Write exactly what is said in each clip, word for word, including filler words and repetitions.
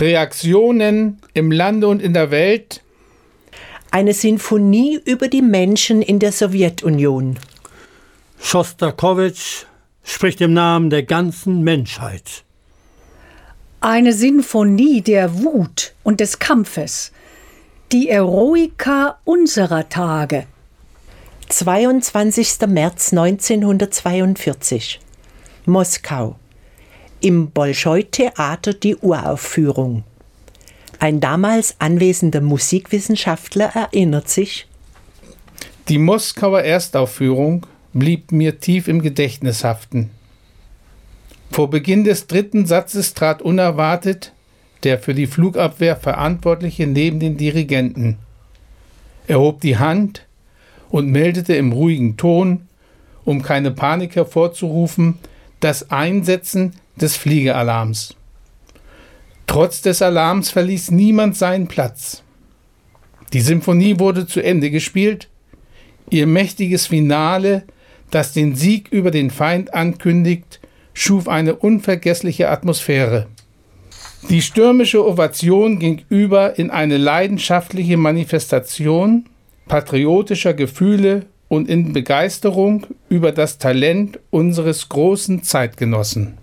Reaktionen im Lande und in der Welt. Eine Sinfonie über die Menschen in der Sowjetunion. Schostakowitsch spricht im Namen der ganzen Menschheit. Eine Sinfonie der Wut und des Kampfes. Die Eroika unserer Tage. zweiundzwanzigster März neunzehnhundertzweiundvierzig. Moskau. Im Bolschoi-Theater die Uraufführung. Ein damals anwesender Musikwissenschaftler erinnert sich: Die Moskauer Erstaufführung blieb mir tief im Gedächtnis haften. Vor Beginn des dritten Satzes trat unerwartet der für die Flugabwehr Verantwortliche neben den Dirigenten. Er hob die Hand und meldete im ruhigen Ton, um keine Panik hervorzurufen, das Einsetzen des Fliegealarms. Trotz des Alarms verließ niemand seinen Platz. Die Symphonie wurde zu Ende gespielt. Ihr mächtiges Finale, das den Sieg über den Feind ankündigt, schuf eine unvergessliche Atmosphäre. Die stürmische Ovation ging über in eine leidenschaftliche Manifestation patriotischer Gefühle und in Begeisterung über das Talent unseres großen Zeitgenossen.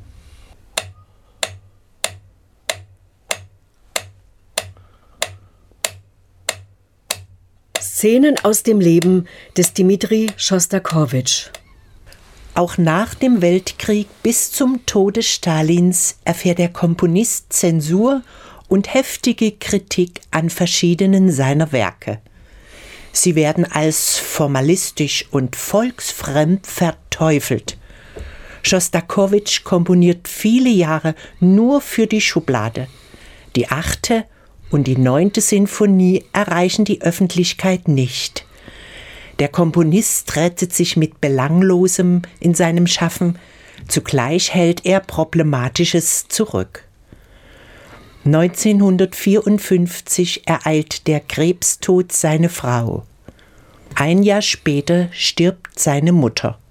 Szenen aus dem Leben des Dmitri Schostakowitsch. Auch nach dem Weltkrieg bis zum Tode Stalins erfährt der Komponist Zensur und heftige Kritik an verschiedenen seiner Werke. Sie werden als formalistisch und volksfremd verteufelt. Schostakowitsch komponiert viele Jahre nur für die Schublade. Die achte und die neunte Sinfonie erreichen die Öffentlichkeit nicht. Der Komponist rettet sich mit Belanglosem in seinem Schaffen, zugleich hält er Problematisches zurück. neunzehnhundertvierundfünfzig ereilt der Krebstod seine Frau. Ein Jahr später stirbt seine Mutter.